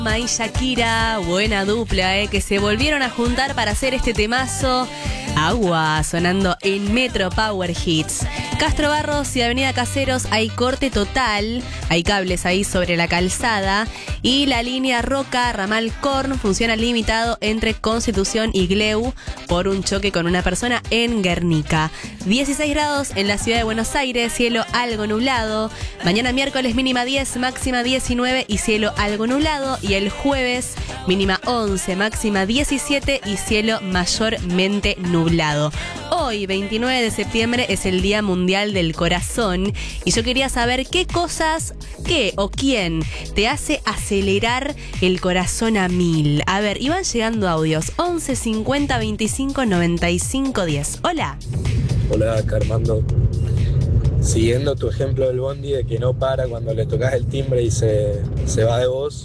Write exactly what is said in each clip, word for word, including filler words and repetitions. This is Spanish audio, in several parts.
Maluma y Shakira, buena dupla, eh, que se volvieron a juntar para hacer este temazo. Agua, sonando en Metro Power Hits. Castro Barros y Avenida Caseros hay corte total, hay cables ahí sobre la calzada y la línea Roca, ramal Korn, funciona limitado entre Constitución y Gleu por un choque con una persona en Guernica. dieciséis grados en la ciudad de Buenos Aires, cielo algo nublado. Mañana miércoles mínima diez, máxima diecinueve y cielo algo nublado. Y el jueves mínima once, máxima diecisiete y cielo mayormente nublado. Hoy, veintinueve de septiembre, es el Día Mundial del Corazón y yo quería saber qué cosas, qué o quién te hace acelerar el corazón a mil. A ver, iban llegando audios. once cincuenta veinticinco noventa y cinco diez. Hola. Hola, acá Armando. Siguiendo tu ejemplo del bondi de que no para cuando le tocas el timbre y se, se va de vos,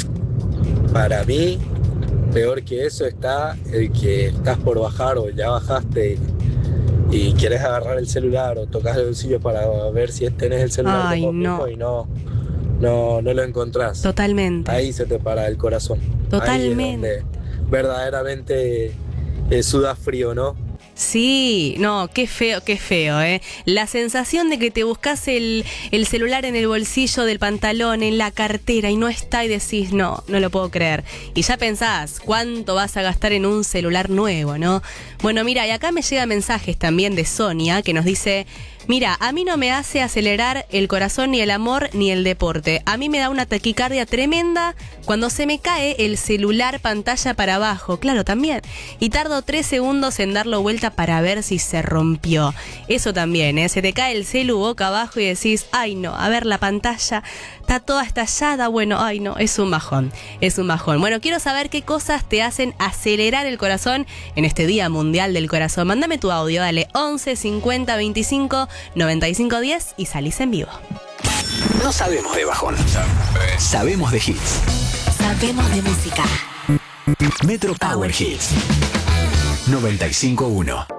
para mí, peor que eso está el que estás por bajar o ya bajaste y, y quieres agarrar el celular o tocas el bolsillo para ver si tenés el celular Ay, de vos no. mismo y no, no, no lo encontrás. Totalmente. Ahí se te para el corazón. Totalmente. Ahí es donde verdaderamente eh, suda frío, ¿no? Sí, no, qué feo, qué feo, ¿eh? La sensación de que te buscas el, el celular en el bolsillo del pantalón, en la cartera y no está y decís, no, no lo puedo creer. Y ya pensás, ¿cuánto vas a gastar en un celular nuevo, no? Bueno, mira, y acá me llegan mensajes también de Sonia que nos dice, mira, a mí no me hace acelerar el corazón ni el amor ni el deporte. A mí me da una taquicardia tremenda cuando se me cae el celular pantalla para abajo. Claro, también. Y tardo tres segundos en darlo vuelta para ver si se rompió. Eso también, ¿eh? Se te cae el celu boca abajo y decís, ay no, a ver la pantalla está toda estallada. Bueno, ay no, es un bajón. Es un bajón. Bueno, quiero saber qué cosas te hacen acelerar el corazón en este Día Mundial del Corazón. Mándame tu audio, dale once cincuenta veinticinco noventa y cinco diez y salís en vivo. No sabemos de bajón, sabemos de hits. Sabemos de música. Metro Power Hits noventa y cinco punto uno.